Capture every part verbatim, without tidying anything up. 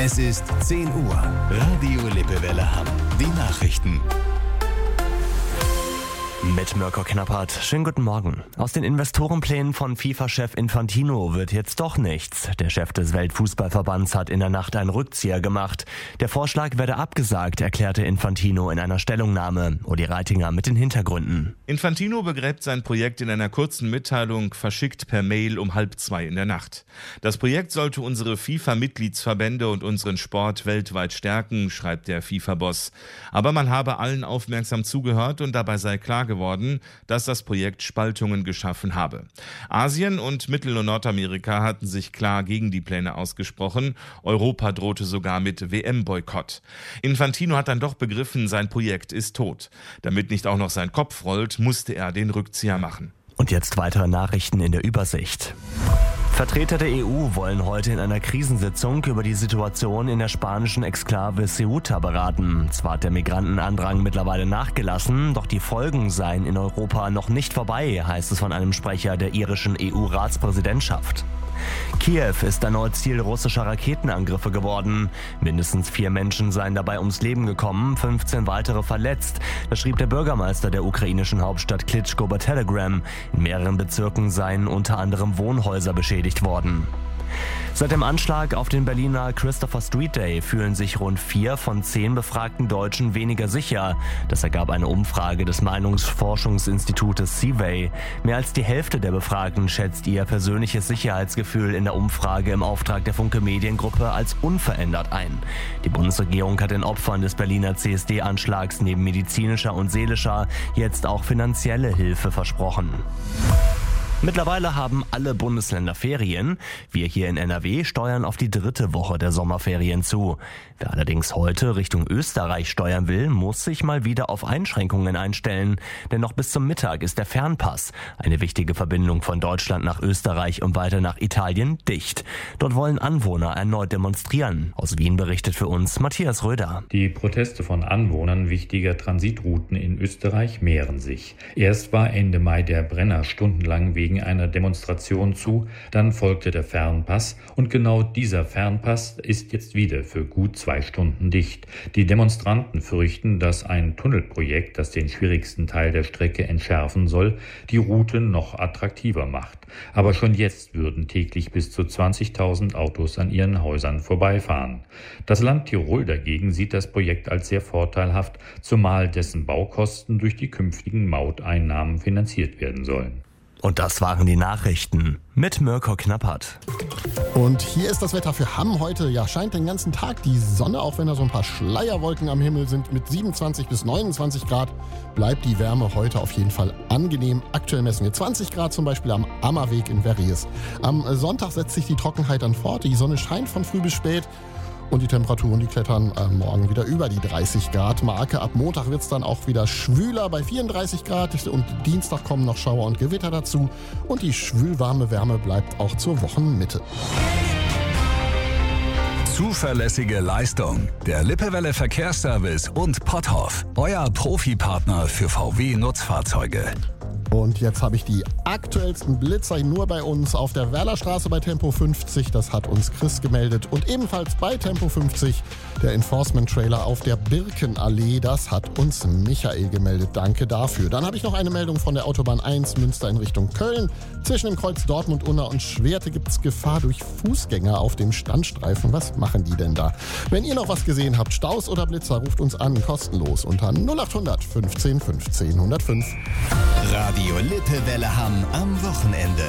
Es ist zehn Uhr. Radio Lippewelle Hamm. Die Nachrichten. Mit Mirko Knappert. Schönen guten Morgen. Aus den Investorenplänen von FIFA-Chef Infantino wird jetzt doch nichts. Der Chef des Weltfußballverbands hat in der Nacht einen Rückzieher gemacht. Der Vorschlag werde abgesagt, erklärte Infantino in einer Stellungnahme. Uli Reitinger mit den Hintergründen. Infantino begräbt sein Projekt in einer kurzen Mitteilung, verschickt per Mail um halb zwei in der Nacht. Das Projekt sollte unsere FIFA-Mitgliedsverbände und unseren Sport weltweit stärken, schreibt der FIFA-Boss. Aber man habe allen aufmerksam zugehört und dabei sei klar geworden, dass das Projekt Spaltungen geschaffen habe. Asien und Mittel- und Nordamerika hatten sich klar gegen die Pläne ausgesprochen. Europa drohte sogar mit W M-Boykott. Infantino hat dann doch begriffen, sein Projekt ist tot. Damit nicht auch noch sein Kopf rollt, musste er den Rückzieher machen. Und jetzt weitere Nachrichten in der Übersicht. Vertreter der E U wollen heute in einer Krisensitzung über die Situation in der spanischen Exklave Ceuta beraten. Zwar hat der Migrantenandrang mittlerweile nachgelassen, doch die Folgen seien in Europa noch nicht vorbei, heißt es von einem Sprecher der irischen E U-Ratspräsidentschaft. Kiew ist erneut Ziel russischer Raketenangriffe geworden. Mindestens vier Menschen seien dabei ums Leben gekommen, fünfzehn weitere verletzt. Das schrieb der Bürgermeister der ukrainischen Hauptstadt Klitschko bei Telegram. In mehreren Bezirken seien unter anderem Wohnhäuser beschädigt worden. Seit dem Anschlag auf den Berliner Christopher Street Day fühlen sich rund vier von zehn befragten Deutschen weniger sicher. Das ergab eine Umfrage des Meinungsforschungsinstitutes Seaway. Mehr als die Hälfte der Befragten schätzt ihr persönliches Sicherheitsgefühl in der Umfrage im Auftrag der Funke Mediengruppe als unverändert ein. Die Bundesregierung hat den Opfern des Berliner C S D-Anschlags neben medizinischer und seelischer jetzt auch finanzielle Hilfe versprochen. Mittlerweile haben alle Bundesländer Ferien. Wir hier in N R W steuern auf die dritte Woche der Sommerferien zu. Wer allerdings heute Richtung Österreich steuern will, muss sich mal wieder auf Einschränkungen einstellen. Denn noch bis zum Mittag ist der Fernpass, eine wichtige Verbindung von Deutschland nach Österreich und weiter nach Italien, dicht. Dort wollen Anwohner erneut demonstrieren. Aus Wien berichtet für uns Matthias Röder. Die Proteste von Anwohnern wichtiger Transitrouten in Österreich mehren sich. Erst war Ende Mai der Brenner stundenlang wegen einer Demonstration zu, dann folgte der Fernpass und genau dieser Fernpass ist jetzt wieder für gut zwei Stunden dicht. Die Demonstranten fürchten, dass ein Tunnelprojekt, das den schwierigsten Teil der Strecke entschärfen soll, die Route noch attraktiver macht. Aber schon jetzt würden täglich bis zu zwanzigtausend Autos an ihren Häusern vorbeifahren. Das Land Tirol dagegen sieht das Projekt als sehr vorteilhaft, zumal dessen Baukosten durch die künftigen Mauteinnahmen finanziert werden sollen. Und das waren die Nachrichten mit Mirko Knappert. Und hier ist das Wetter für Hamm heute. Ja, scheint den ganzen Tag die Sonne, auch wenn da so ein paar Schleierwolken am Himmel sind. Mit siebenundzwanzig bis neunundzwanzig Grad bleibt die Wärme heute auf jeden Fall angenehm. Aktuell messen wir zwanzig Grad zum Beispiel am Ammerweg in Verries. Am Sonntag setzt sich die Trockenheit dann fort. Die Sonne scheint von früh bis spät. Und die Temperaturen, die klettern äh, morgen wieder über die dreißig Grad Marke. Ab Montag wird es dann auch wieder schwüler bei vierunddreißig Grad. Und Dienstag kommen noch Schauer und Gewitter dazu. Und die schwülwarme Wärme bleibt auch zur Wochenmitte. Zuverlässige Leistung. Der Lippewelle Verkehrsservice und Potthoff. Euer Profipartner für V W-Nutzfahrzeuge. Und jetzt habe ich die aktuellsten Blitzer nur bei uns auf der Werlerstraße bei Tempo fünfzig. Das hat uns Chris gemeldet. Und ebenfalls bei Tempo fünfzig der Enforcement-Trailer auf der Birkenallee. Das hat uns Michael gemeldet. Danke dafür. Dann habe ich noch eine Meldung von der Autobahn eins Münster in Richtung Köln. Zwischen dem Kreuz Dortmund-Unna und Schwerte gibt es Gefahr durch Fußgänger auf dem Standstreifen. Was machen die denn da? Wenn ihr noch was gesehen habt, Staus oder Blitzer, ruft uns an, kostenlos unter null acht hundert fünfzehn fünfzehn hundertfünf. Radio Lippewelle Hamm am Wochenende.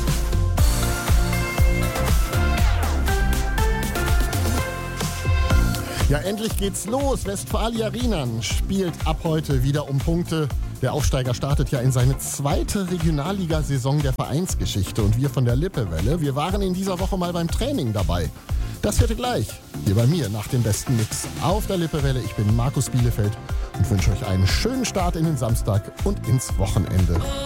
Ja, endlich geht's los. Westfalia Riemann spielt ab heute wieder um Punkte. Der Aufsteiger startet ja in seine zweite Regionalligasaison der Vereinsgeschichte. Und wir von der Lippewelle, wir waren in dieser Woche mal beim Training dabei. Das hört ihr gleich hier bei mir nach dem besten Mix auf der Lippewelle. Ich bin Markus Bielefeld und wünsche euch einen schönen Start in den Samstag und ins Wochenende.